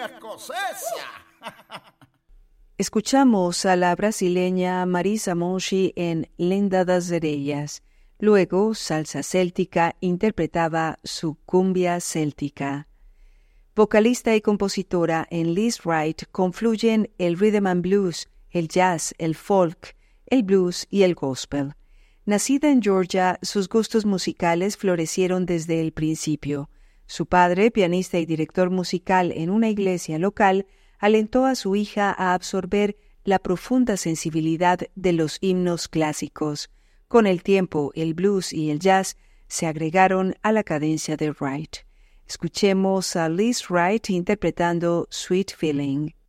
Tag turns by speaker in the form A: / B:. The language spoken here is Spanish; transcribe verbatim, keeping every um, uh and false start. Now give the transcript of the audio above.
A: escocesa.
B: Escuchamos a la brasileña Marisa Monchi en Lenda das Sereias. Luego, Salsa Céltica interpretaba su cumbia céltica. Vocalista y compositora en Liz Wright confluyen el rhythm and blues, el jazz, el folk, el blues y el gospel. Nacida en Georgia, sus gustos musicales florecieron desde el principio. Su padre, pianista y director musical en una iglesia local, alentó a su hija a absorber la profunda sensibilidad de los himnos clásicos. Con el tiempo, el blues y el jazz se agregaron a la cadencia de Wright. Escuchemos a Liz Wright interpretando Sweet Feeling.